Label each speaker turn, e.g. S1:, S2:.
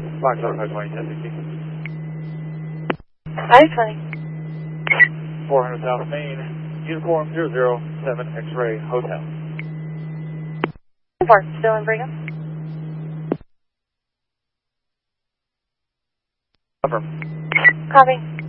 S1: Fox Hotel 201060.
S2: I-20.
S1: 400 South Main, Uniform 007 X-Ray Hotel.
S2: Uniform, still in Brigham?
S1: Confirm.
S2: Copy.